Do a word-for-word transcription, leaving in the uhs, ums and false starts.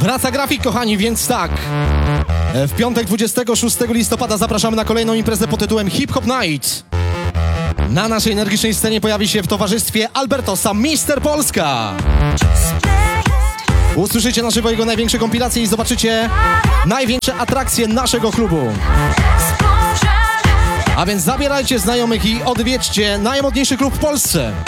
Wraca grafik, kochani, więc tak. W piątek dwudziestego szóstego listopada zapraszamy na kolejną imprezę pod tytułem Hip Hop Night. Na naszej energicznej scenie pojawi się w towarzystwie Albertosa mister Polska. Usłyszycie na żywo jego największe kompilacje i zobaczycie największe atrakcje naszego klubu. A więc zabierajcie znajomych i odwiedźcie najmodniejszy klub w Polsce.